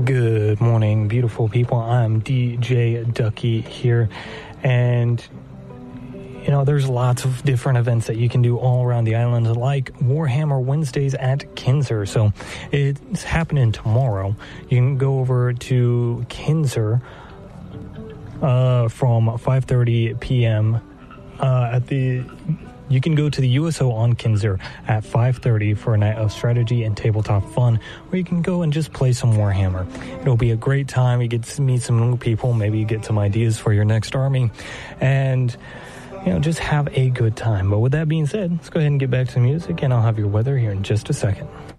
Good morning, beautiful people. I'm DJ Ducky here, and there's lots of different events that you can do all around the island, like Warhammer Wednesdays at Kinzer. So it's happening tomorrow. You can go over to Kinzer from 5:30 p.m. You can go to the USO on Kinzer at 5:30 for a night of strategy and tabletop fun, where you can go and just play some Warhammer. It'll be a great time. You get to meet some new people. Maybe you get some ideas for your next army, and just have a good time. But with that being said, let's go ahead and get back to the music, and I'll have your weather here in just a second.